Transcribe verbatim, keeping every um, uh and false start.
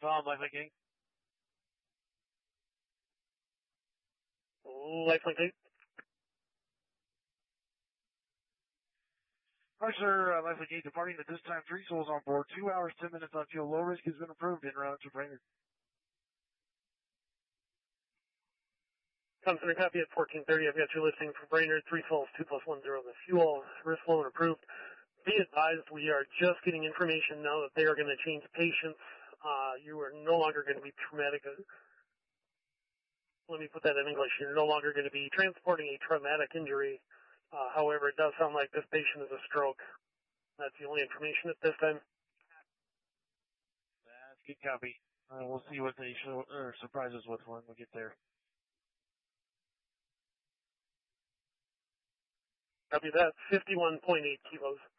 Tom, Lifelink Incorporated. Lifelink eight. Alright, sir, uh, Lifelink eight departing at this time, three souls on board, two hours, ten minutes on fuel, low risk has been approved, en route to Brainerd. Thompson, a copy at fourteen thirty. I've got you listing for Brainerd, three souls, two plus one zero. The fuel, risk flow and approved. Be advised, we are just getting information now that they are going to change patients. Uh, you are no longer going to be traumatic. Let me put that in English. You're no longer going to be transporting a traumatic injury. Uh, however, it does sound like this patient is a stroke. That's the only information at this time. That's good copy. Uh, we'll see what they show, or surprise us with when we get there. Copy that. fifty-one point eight kilos.